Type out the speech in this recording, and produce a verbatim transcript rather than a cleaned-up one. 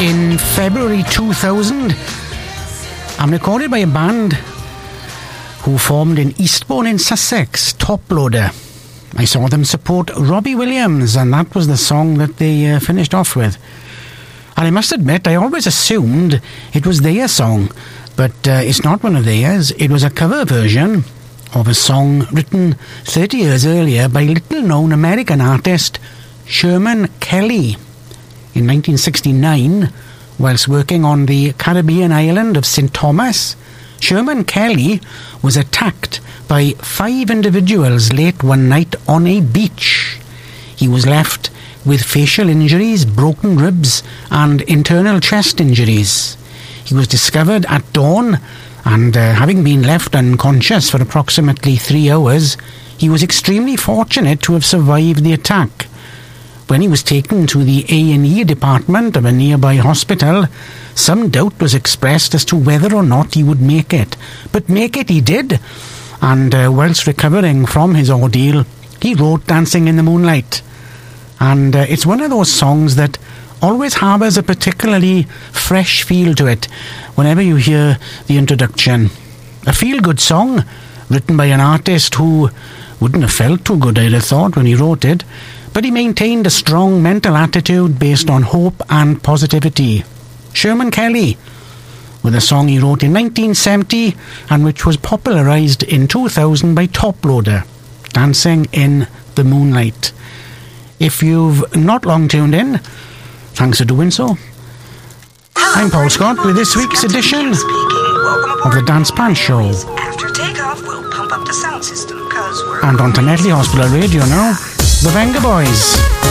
in February two thousand and recorded by a band who formed in Eastbourne in Sussex, Top Loader. I saw them support Robbie Williams, and that was the song that they uh, finished off with. And I must admit, I always assumed it was their song, but uh, it's not one of theirs. It was a cover version of a song written thirty years earlier by little-known American artist Sherman Kelly. In nineteen sixty-nine, whilst working on the Caribbean island of Saint Thomas, Sherman Kelly was attacked by five individuals late one night on a beach. He was left with facial injuries, broken ribs, and internal chest injuries. He was discovered at dawn, and uh, having been left unconscious for approximately three hours, he was extremely fortunate to have survived the attack. When he was taken to the A and E department of a nearby hospital, some doubt was expressed as to whether or not he would make it. But make it he did, and uh, whilst recovering from his ordeal, he wrote Dancing in the Moonlight. And uh, it's one of those songs that always harbours a particularly fresh feel to it whenever you hear the introduction. A feel-good song written by an artist who wouldn't have felt too good, I'd have thought, when he wrote it, but he maintained a strong mental attitude based on hope and positivity. Sherman Kelly, with a song he wrote in nineteen seventy and which was popularised in two thousand by Top Loader, Dancing in the Moonlight. If you've not long tuned in, thanks for doing so. I'm Paul Scott with this week's edition of the Dance Pants Show. After takeoff, we'll pump up the sound system, cause we're... And on to Netley Hospital Radio now, the Venga Boys.